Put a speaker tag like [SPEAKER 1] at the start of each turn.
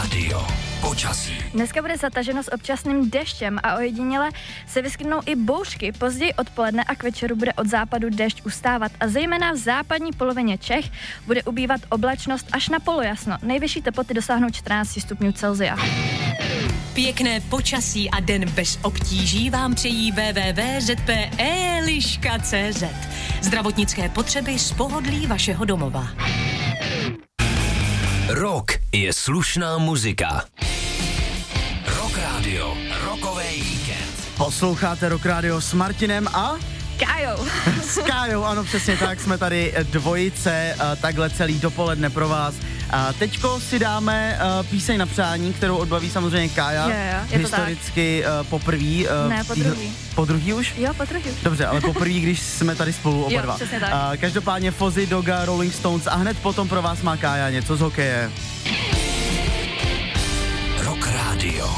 [SPEAKER 1] Radio. Počasí.
[SPEAKER 2] Dneska bude zataženo s občasným deštěm a ojediněle se vyskytnou i bouřky. Později odpoledne a k večeru bude od západu déšť ustávat a zejména v západní polovině Čech bude ubývat oblačnost až na polojasno. Nejvyšší teploty dosáhnou 14 stupňů Celsia.
[SPEAKER 3] Pěkné počasí a den bez obtíží vám přejí www.zpe.liška.cz. Zdravotnické potřeby z pohodlí vašeho domova.
[SPEAKER 1] Rock je slušná muzika. Rock Radio. Rokovej víkend.
[SPEAKER 4] Posloucháte Rock Radio s Martinem a...
[SPEAKER 2] Kájou.
[SPEAKER 4] S Kájou, ano, přesně tak, jsme tady dvojice, takhle celý dopoledne pro vás. Teďko si dáme píseň na přání, kterou odbaví samozřejmě Kája.
[SPEAKER 2] Je to
[SPEAKER 4] historicky poprvý.
[SPEAKER 2] Ne, podruhý.
[SPEAKER 4] Podruhý už?
[SPEAKER 2] Jo, podruhý už.
[SPEAKER 4] Dobře, ale poprvý, když jsme tady spolu oba dva.
[SPEAKER 2] Přesně tak.
[SPEAKER 4] Každopádně Fozzy, Doga, Rolling Stones a hned potom pro vás má Kája něco z hokeje.
[SPEAKER 1] Rock Radio.